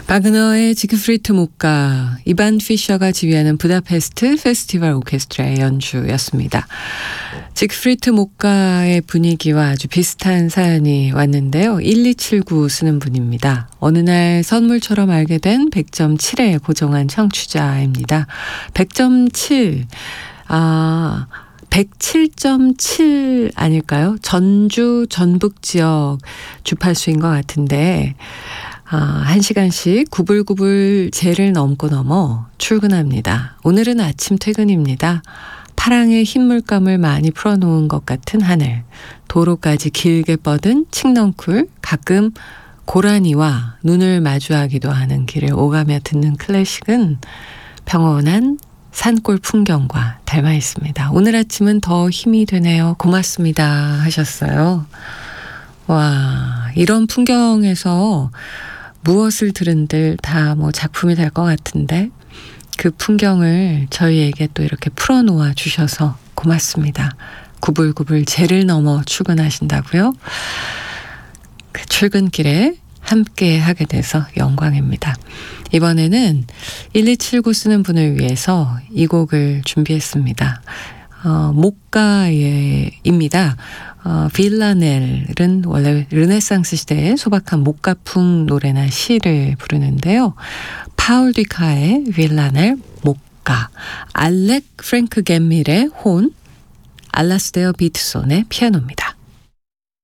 바그너의 지그프리트 목가, 이반 피셔가 지휘하는 부다페스트 페스티벌 오케스트라의 연주였습니다. 지그프리트 목가의 분위기와 아주 비슷한 사연이 왔는데요. 1279 쓰는 분입니다. 어느 날 선물처럼 알게 된 100.7의 고정한 청취자입니다. 100.7, 107.7 아닐까요? 전주 전북 지역 주파수인 것 같은데 1시간씩 구불구불 제를 넘어 출근합니다. 오늘은 아침 퇴근입니다. 파랑의 흰물감을 많이 풀어놓은 것 같은 하늘, 도로까지 길게 뻗은 칡넝쿨, 가끔 고라니와 눈을 마주하기도 하는 길을 오가며 듣는 클래식은 평온한 산골 풍경과 닮아 있습니다. 오늘 아침은 더 힘이 되네요. 고맙습니다 하셨어요. 와, 이런 풍경에서 무엇을 들은들 다 작품이 될 것 같은데 그 풍경을 저희에게 또 이렇게 풀어놓아 주셔서 고맙습니다. 구불구불 제를 넘어 출근하신다고요? 그 출근길에 함께 하게 돼서 영광입니다. 이번에는 1279 쓰는 분을 위해서 이 곡을 준비했습니다. 목가예입니다. 빌라넬은 원래 르네상스 시대의 소박한 목가풍 노래나 시를 부르는데요. 파울 디카의 빌라넬 목가, 알렉 프랭크 갬밀의 혼, 알라스데어 비트손의 피아노입니다.